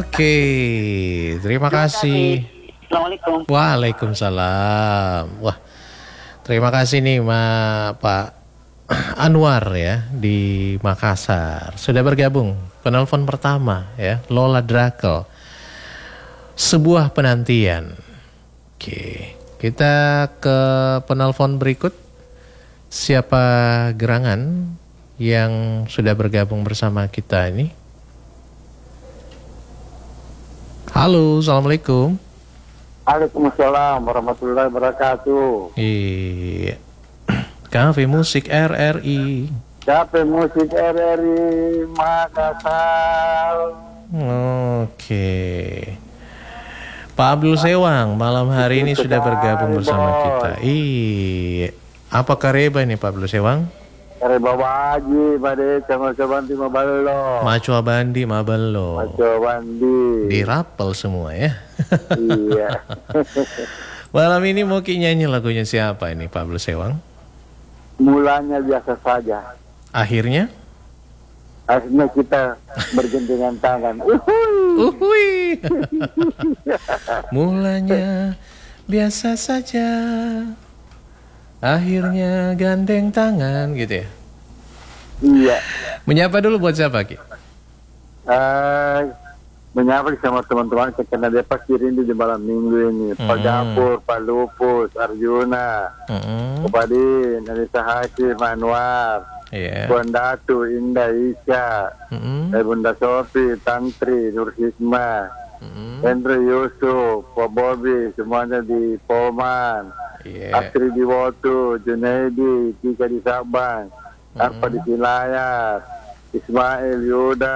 Oke, terima kasih. Assalamualaikum. Waalaikumsalam. Wah, terima kasih nih Pak Anwar ya di Makassar. Sudah bergabung penelpon pertama ya, Lola Drakel. Sebuah penantian. Oke, kita ke penelpon berikut. Siapa gerangan yang sudah bergabung bersama kita ini? Halo, Assalamualaikum. Waalaikumsalam warahmatullahi wabarakatuh. Iya. Kafe Musik RRI. Kafe Musik RRI Makassar. Oke. Pak Abdul Sewang malam hari ini sudah bergabung bersama kita. Iya. Apa kareba ini Pak Abdul Sewang? Kareba waji pada coba-cobanti maballo. Maco Bandi Mabalo. Cobanti. Dirapel semua ya. Iya. Malam ini mau nyanyi lagunya siapa ini Pak Abdul Sewang? Mulanya biasa saja. Akhirnya kita bergandengan tangan. Uhui. Mulanya biasa saja. Akhirnya gandeng tangan gitu ya. Iya. Menyapa dulu buat siapa Ki? Menyapa sama teman-teman karena dia pasti rindu di malam minggu ini. Pak Gapur, Pak Lupus, Arjuna, Kepadin, Anissa Hakim, Anwar, Puan Datu, Indah Isya, Bunda Sofi, Tantri, Nur Hikmah, Hendro Yusuf, Pak Bobi, semuanya di Poman, Astri di Wotu, Junaidi, Tika di Sabang, Arpa di Silayar, Ismail Yuda,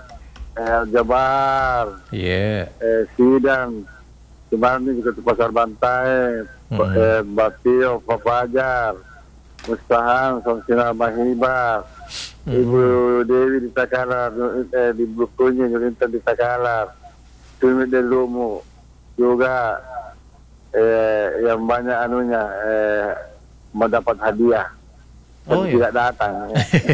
Jabar, Sidang, kemarin juga di Pasar Bantai, Batio, Pak Fajar, Mustahan, Somsina Mahibar, Ibu Dewi di Takalar, di Bukunya, Nurintan di Takalar, Tumi Delumu, juga yang banyak anunya mendapat hadiah, tapi tidak datang.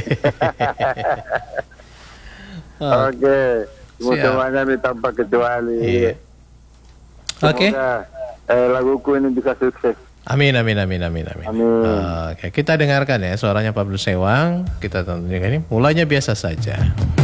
Oke, semuanya ini tanpa kecuali. Semoga laguku ini bisa sukses. Amin. Oke, kita dengarkan ya suaranya Pak Abdul Sewang. Kita tonton ini. Mulanya biasa saja.